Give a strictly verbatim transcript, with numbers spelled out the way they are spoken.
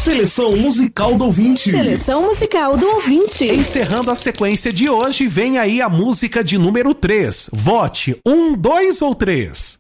Seleção musical do ouvinte. Seleção musical do ouvinte. Encerrando a sequência de hoje, vem aí a música de número três. Vote um, dois ou três.